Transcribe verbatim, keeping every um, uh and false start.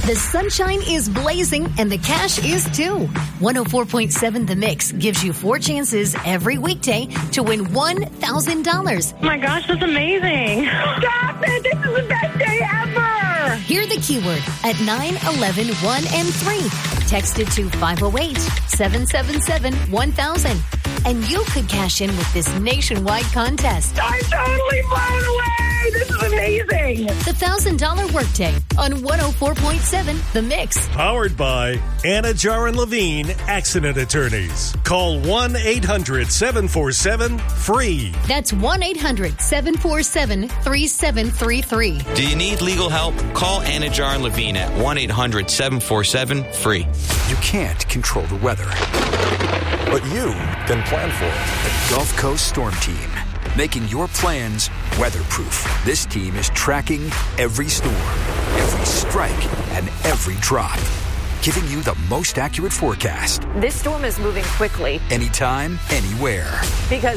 The sunshine is blazing and the cash is too. one oh four point seven The Mix gives you four chances every weekday to win one thousand dollars. Oh my gosh, that's amazing. Stop it. This is the best day ever. Hear the keyword at nine eleven one and three. Text it to five oh eight, seven seven seven, one thousand. And you could cash in with this nationwide contest. I'm totally blown away. This is amazing. The one thousand dollars Workday on one oh four point seven The Mix. Powered by Anna Jar and Levine Accident Attorneys. Call one eight hundred seven four seven FREE. That's one eight hundred seven four seven three seven three three. Do you need legal help? Call Anna Jar and Levine at one eight hundred seven four seven FREE. You can't control the weather, but you can plan for it. The Gulf Coast Storm Team, making your plans weatherproof. This team is tracking every storm, every strike, and every drop, giving you the most accurate forecast. This storm is moving quickly. Anytime, anywhere. Because